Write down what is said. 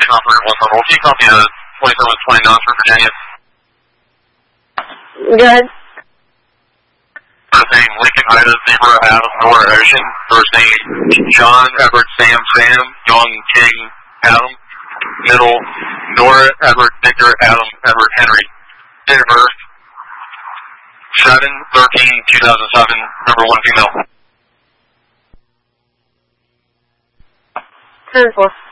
operator 1 Tunnel. Can you copy the 2729 for Virginia? Good. First name, Lincoln, Ida, Zebra, Adam, Nora, Ocean. First name, John, Edward, Sam, Young, King, Adam. Middle, Nora, Edward, Victor, Adam, Edward, Henry. Date of birth, 7/13/2007, number 1 female. 10-4.